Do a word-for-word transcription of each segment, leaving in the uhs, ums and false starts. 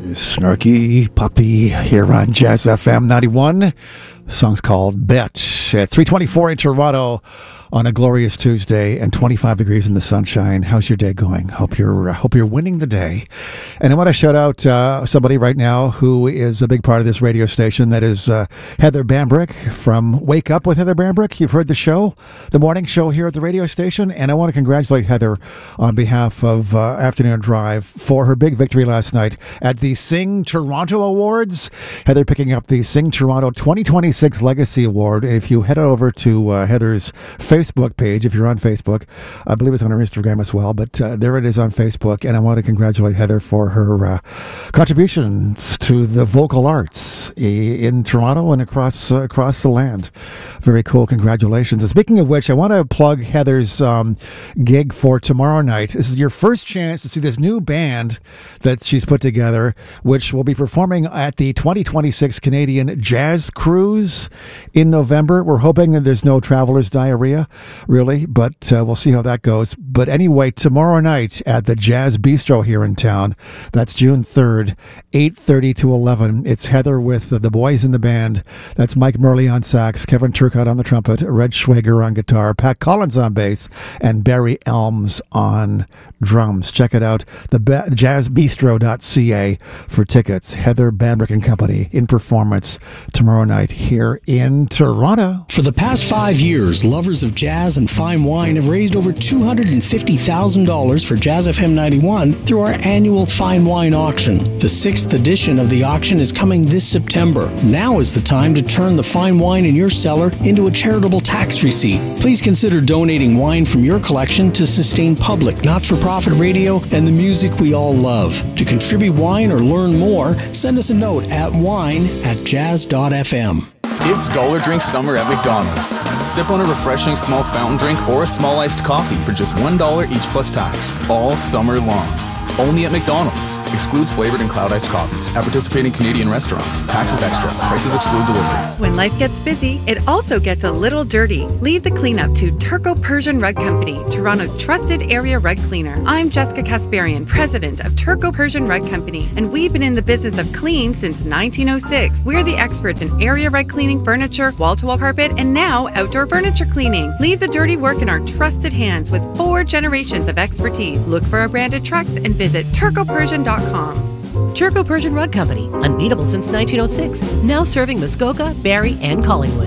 Snarky Puppy here on Jazz F M ninety-one. The song's called Bet. At three twenty-four in Toronto on a glorious Tuesday and twenty-five degrees in the sunshine. How's your day going? Hope you're uh, hope you're winning the day. And I want to shout out uh, somebody right now who is a big part of this radio station. That is uh, Heather Bambrick from Wake Up with Heather Bambrick. You've heard the show, the morning show here at the radio station. And I want to congratulate Heather on behalf of uh, Afternoon Drive for her big victory last night at the Sing Toronto Awards. Heather picking up the Sing Toronto twenty twenty-six Legacy Award. And if you head over to uh, Heather's Facebook page, if you're on Facebook, I believe it's on her Instagram as well, but uh, there it is on Facebook. And I want to congratulate Heather for her uh, contributions to the vocal arts in Toronto and across uh, across the land. Very cool. Congratulations. And speaking of which, I want to plug Heather's um, gig for tomorrow night. This is your first chance to see this new band that she's put together, which will be performing at the twenty twenty-six Canadian Jazz Cruise in November. We're hoping that there's no traveler's diarrhea, really, but uh, we'll see how that goes. But anyway, tomorrow night at the Jazz Bistro here in town, that's June third, eight thirty to eleven. It's Heather with uh, the boys in the band. That's Mike Murley on sax, Kevin Turcotte on the trumpet, Red Schwager on guitar, Pat Collins on bass, and Barry Elms on drums. Check it out, the ba- jazz bistro dot c a for tickets. Heather Bambrick and Company in performance tomorrow night here in Toronto. For the past five years, lovers of jazz and fine wine have raised over two hundred fifty thousand dollars for Jazz F M ninety-one through our annual fine wine auction. The sixth edition of the auction is coming this September. Now is the time to turn the fine wine in your cellar into a charitable tax receipt. Please consider donating wine from your collection to sustain public, not-for-profit radio and the music we all love. To contribute wine or learn more, send us a note at wine at jazz dot f m. It's Dollar Drink Summer at McDonald's. Sip on a refreshing small fountain drink or a small iced coffee for just one dollar each plus tax, all summer long. Only at McDonald's. Excludes flavored and cloud iced coffees. At participating Canadian restaurants. Taxes extra. Prices exclude delivery. When life gets busy, it also gets a little dirty. Leave the cleanup to Turco Persian Rug Company, Toronto's trusted area rug cleaner. I'm Jessica Kasparian, president of Turco Persian Rug Company, and we've been in the business of clean since nineteen oh six. We're the experts in area rug cleaning, furniture, wall-to-wall carpet, and now outdoor furniture cleaning. Leave the dirty work in our trusted hands with four generations of expertise. Look for our branded trucks and visit turco persian dot com. Turco Persian Rug Company, unbeatable since nineteen oh six, now serving Muskoka, Barrie, and Collingwood.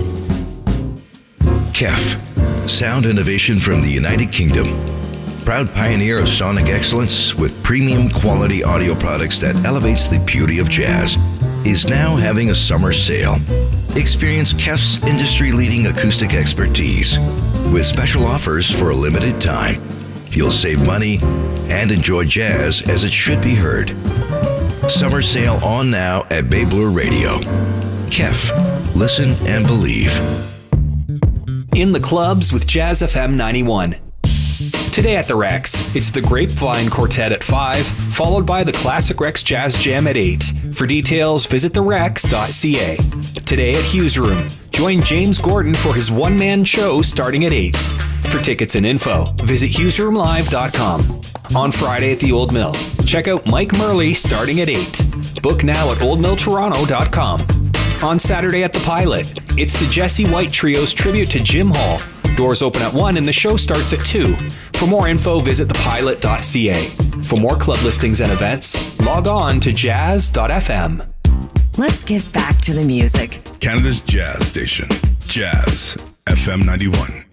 K E F, sound innovation from the United Kingdom. Proud pioneer of sonic excellence with premium quality audio products that elevates the beauty of jazz, is now having a summer sale. Experience K E F's industry-leading acoustic expertise with special offers for a limited time. You'll save money and enjoy jazz as it should be heard. Summer sale on now at Bay Bloor Radio. K E F, listen and believe. In the clubs with Jazz F M ninety-one. Today at the Rex, it's the Grapevine Quartet at five, followed by the Classic Rex Jazz Jam at eight. For details, visit the rex dot c a. Today at Hughes Room, join James Gordon for his one-man show starting at eight. For tickets and info, visit hughes room live dot com. On Friday at the Old Mill, check out Mike Murley starting at eight. Book now at old mill toronto dot com. On Saturday at the Pilot, it's the Jesse White Trio's tribute to Jim Hall. Doors open at one and the show starts at two. For more info, visit the pilot dot c a. For more club listings and events, log on to jazz dot f m. Let's get back to the music. Canada's jazz station, Jazz F M ninety-one.